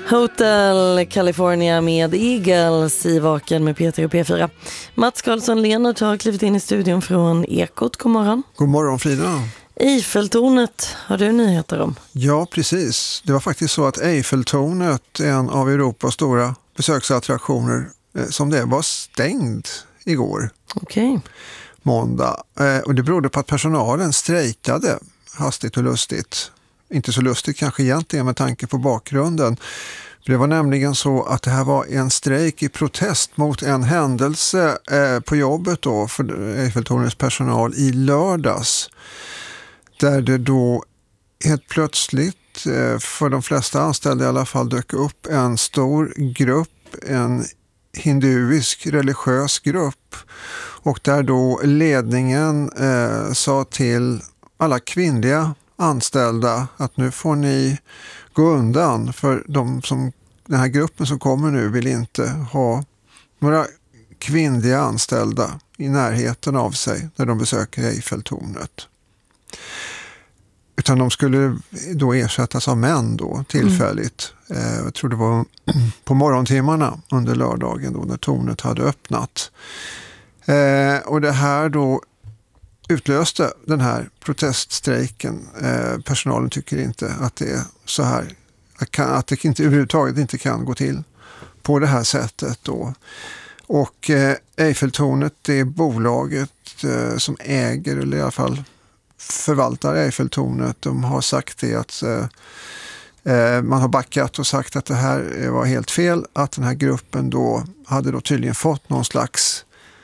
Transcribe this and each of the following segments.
Hotel California med Eagles i Vaken med Peter och P4. Mats Karlsson-Lehnert har klivit in i studion från Ekot. God morgon. God morgon Frida. Eiffeltornet har du nyheter om. Ja, precis. Det var faktiskt så att Eiffeltornet, en av Europas stora besöksattraktioner, som det var stängd igår. Okej. Måndag. Och det berodde på att personalen strejkade hastigt och lustigt. Inte så lustigt kanske egentligen med tanke på bakgrunden. Det var nämligen så att det här var en strejk i protest mot en händelse på jobbet då för Eiffeltornets personal i lördags. Där det då helt plötsligt för de flesta anställda i alla fall dök upp en stor grupp, en hinduisk religiös grupp. Och där då ledningen sa till alla kvinnliga anställda att nu får ni gå undan, för den här gruppen som kommer nu vill inte ha några kvinnliga anställda i närheten av sig när de besöker Eiffeltornet. Utan de skulle då ersättas av män då tillfälligt. Jag tror det var på morgontimmarna under lördagen då när tornet hade öppnat. Och det här då utlöste den här proteststrejken. Personalen tycker inte att det är så här, att det inte överhuvudtaget inte kan gå till på det här sättet då. Och Eiffeltornet, det är bolaget som äger, eller i alla fall förvaltar Eiffeltornet. De har sagt det att man har backat och sagt att det här var helt fel, att den här gruppen då hade då tydligen fått någon slags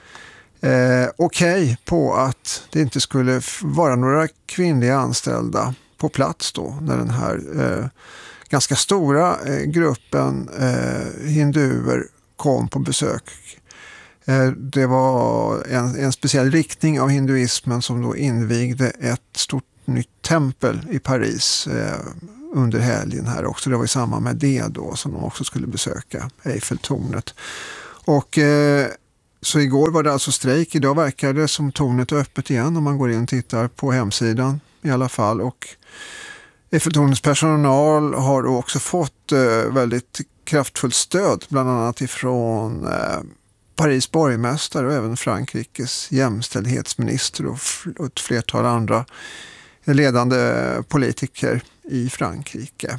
okej på att det inte skulle vara några kvinnliga anställda på plats då när den här ganska stora gruppen hinduer kom på besök. Det var en speciell riktning av hinduismen som då invigde ett stort nytt tempel i Paris under helgen här också. Det var i samband med det då som de också skulle besöka Eiffeltornet. Och så igår var det alltså strejk. Idag verkar det som tornet är öppet igen om man går in och tittar på hemsidan i alla fall. Och Eiffeltornets personal har då också fått väldigt kraftfullt stöd, bland annat ifrån Paris borgmästare och även Frankrikes jämställdhetsminister och ett flertal andra ledande politiker i Frankrike.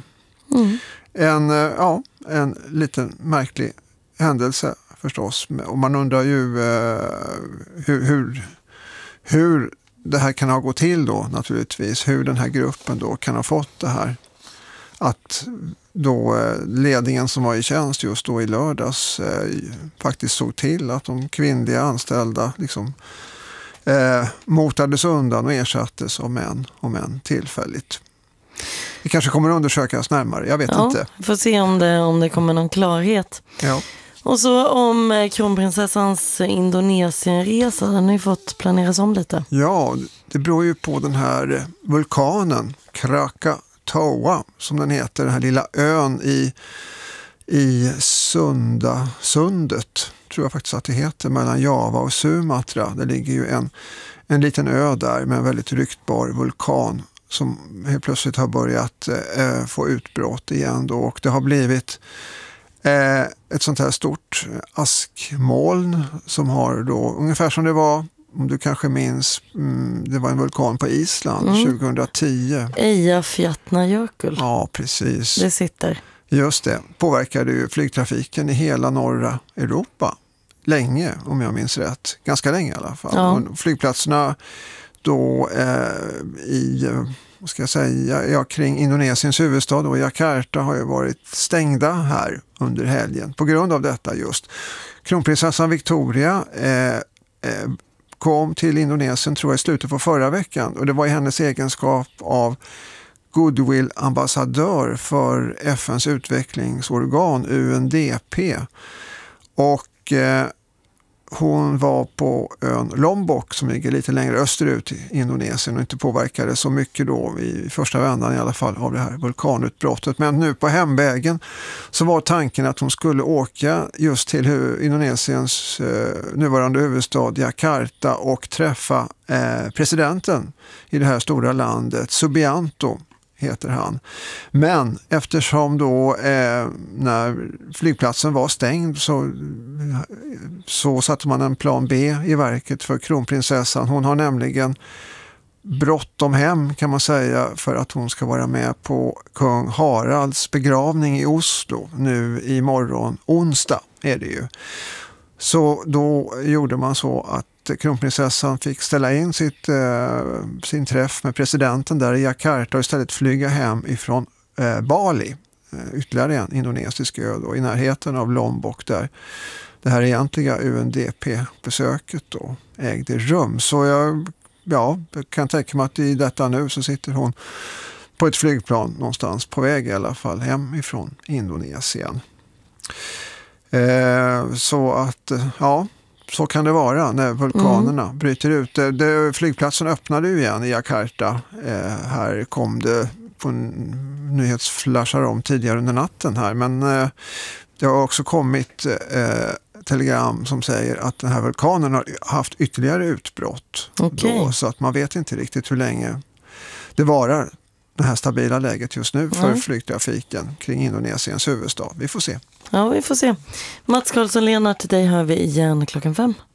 En liten märklig händelse förstås. Och man undrar ju hur det här kan ha gått till då naturligtvis. Hur den här gruppen då kan ha fått det här. Att då ledningen som var i tjänst just då i lördags faktiskt såg till att de kvinnliga anställda liksom motades undan och ersattes av män tillfälligt. Det kanske kommer att undersökas närmare, jag vet inte. Får se om det kommer någon klarhet. Ja. Och så om kronprinsessans Indonesienresa, den har ju fått planeras om lite. Ja, det beror ju på den här vulkanen Krakatoa som den heter, den här lilla ön i sundet, tror jag faktiskt att det heter, mellan Java och Sumatra. Det ligger ju en liten ö där med en väldigt ryktbar vulkan som helt plötsligt har börjat få utbrott igen då, och det har blivit ett sånt här stort askmoln som har då, ungefär som det var, om du kanske minns, det var en vulkan på Island 2010. Eyjafjallajökull. Ja, precis. Det sitter. Just det. Påverkade ju flygtrafiken i hela norra Europa. Länge, om jag minns rätt. Ganska länge i alla fall. Ja. Och flygplatserna då kring Indonesiens huvudstad och Jakarta har ju varit stängda här under helgen på grund av detta just. Kronprinsessan Victoria kom till Indonesien tror jag i slutet på förra veckan, och det var i hennes egenskap av goodwill-ambassadör för FNs utvecklingsorgan UNDP, och hon var på ön Lombok som ligger lite längre österut i Indonesien och inte påverkade så mycket då i första vändan i alla fall av det här vulkanutbrottet. Men nu på hemvägen så var tanken att hon skulle åka just till Indonesiens nuvarande huvudstad Jakarta och träffa presidenten i det här stora landet, Subianto, heter han. Men eftersom då när flygplatsen var stängd så satte man en plan B i verket för kronprinsessan. Hon har nämligen bråttom hem kan man säga för att hon ska vara med på kung Haralds begravning i Oslo nu imorgon onsdag är det ju. Så då gjorde man så att kronprinsessan fick ställa in sin träff med presidenten där i Jakarta och istället flyga hem ifrån Bali, ytterligare en indonesisk ö då, i närheten av Lombok där det här egentliga UNDP-besöket då ägde rum. Så jag kan tänka mig att i detta nu så sitter hon på ett flygplan någonstans på väg i alla fall hem ifrån Indonesien. Så att så kan det vara när vulkanerna bryter ut. Flygplatsen öppnade ju igen i Jakarta. Här kom det på nyhetsflashar om tidigare under natten här. Men det har också kommit telegram som säger att den här vulkanen har haft ytterligare utbrott. Då, så att man vet inte riktigt hur länge det varar det här stabila läget just nu för flygtrafiken kring Indonesiens huvudstad. Vi får se. Ja, vi får se. Mats Karlsson-Lena, till dig hör vi igen 5:00.